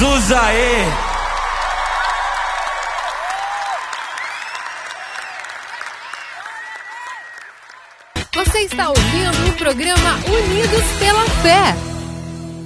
Jesus aí! Você está ouvindo o programa Unidos pela Fé.